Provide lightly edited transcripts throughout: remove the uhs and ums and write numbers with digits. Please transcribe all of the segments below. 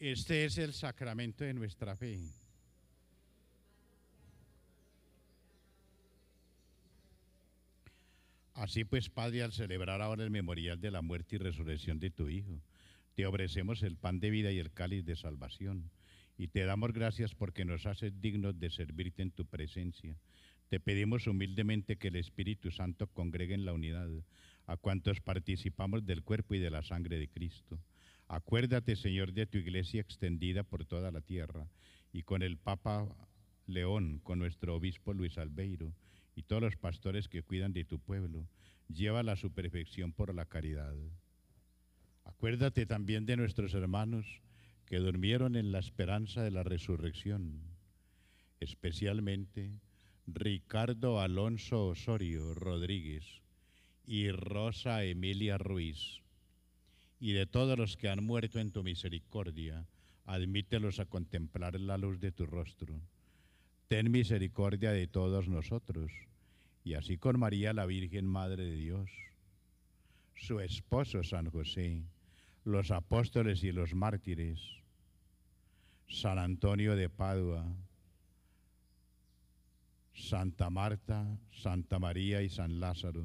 Este es el sacramento de nuestra fe. Así pues, Padre, al celebrar ahora el memorial de la muerte y resurrección de tu Hijo, te ofrecemos el pan de vida y el cáliz de salvación, y te damos gracias porque nos haces dignos de servirte en tu presencia. Te pedimos humildemente que el Espíritu Santo congregue en la unidad a cuantos participamos del cuerpo y de la sangre de Cristo. Acuérdate, Señor, de tu iglesia extendida por toda la tierra, y con el Papa León, con nuestro obispo Luis Albeiro, y todos los pastores que cuidan de tu pueblo, llévala a su perfección por la caridad. Acuérdate también de nuestros hermanos que durmieron en la esperanza de la resurrección, especialmente Ricardo Alonso Osorio Rodríguez y Rosa Emilia Ruiz, y de todos los que han muerto en tu misericordia, admítelos a contemplar la luz de tu rostro. Ten misericordia de todos nosotros, y así con María la Virgen Madre de Dios, su esposo San José, los apóstoles y los mártires, San Antonio de Padua, Santa Marta, Santa María y San Lázaro,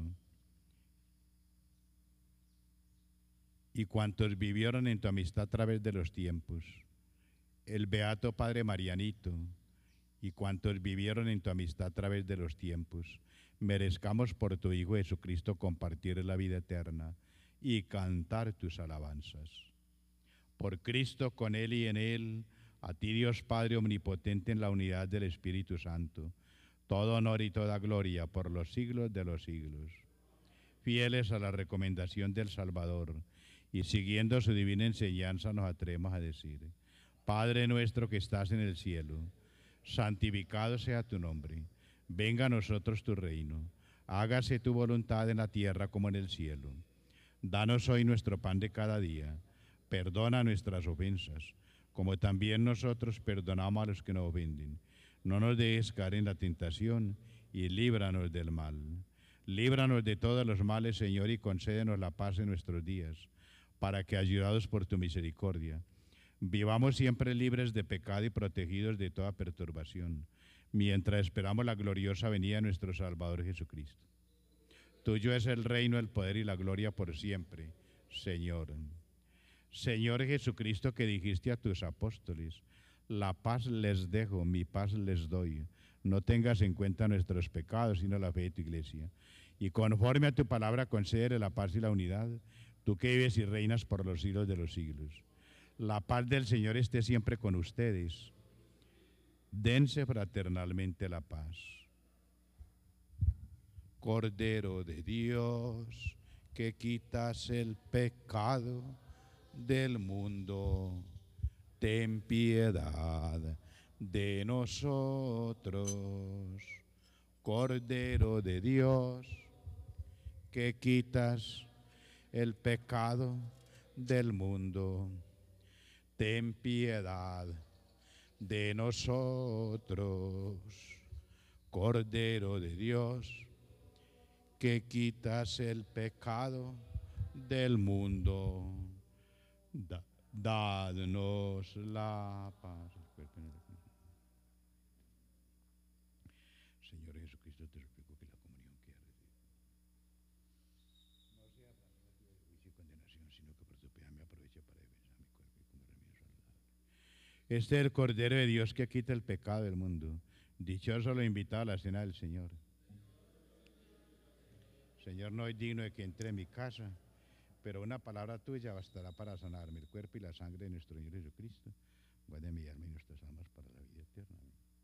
y cuantos vivieron en tu amistad a través de los tiempos, el Beato Padre Marianito, y cuantos vivieron en tu amistad a través de los tiempos, merezcamos por tu Hijo Jesucristo compartir la vida eterna y cantar tus alabanzas. Por Cristo, con Él y en Él, a ti Dios Padre omnipotente en la unidad del Espíritu Santo, todo honor y toda gloria por los siglos de los siglos. Fieles a la recomendación del Salvador y siguiendo su divina enseñanza nos atrevemos a decir: Padre nuestro que estás en el cielo, santificado sea tu nombre, venga a nosotros tu reino, hágase tu voluntad en la tierra como en el cielo. Danos hoy nuestro pan de cada día, perdona nuestras ofensas, como también nosotros perdonamos a los que nos ofenden. No nos dejes caer en la tentación y líbranos del mal. Líbranos de todos los males, Señor, y concédenos la paz en nuestros días, para que, ayudados por tu misericordia, vivamos siempre libres de pecado y protegidos de toda perturbación, mientras esperamos la gloriosa venida de nuestro Salvador Jesucristo. Tuyo es el reino, el poder y la gloria por siempre, Señor. Señor Jesucristo, que dijiste a tus apóstoles: la paz les dejo, mi paz les doy. No tengas en cuenta nuestros pecados, sino la fe de tu iglesia. Y conforme a tu palabra, concédele la paz y la unidad, tú que vives y reinas por los siglos de los siglos. La paz del Señor esté siempre con ustedes. Dense fraternalmente la paz. Cordero de Dios, que quitas el pecado del mundo, ten piedad de nosotros. Cordero de Dios, que quitas el pecado del mundo, ten piedad de nosotros. Cordero de Dios, que quitas el pecado del mundo, dadnos la paz. Señor Jesucristo, te suplico que la comunión que has recibido no sea para motivo de juicio y condenación, sino que por tu piedad me aproveche para defensar mi cuerpo y comer remedio saludable. Este es el Cordero de Dios que quita el pecado del mundo. Dichoso lo invitado a la cena del Señor. Señor, no soy digno de que entre en mi casa, pero una palabra tuya bastará para sanarme el cuerpo y la sangre de nuestro Señor Jesucristo. Guarde mi alma y nuestras almas para la vida eterna. Amén.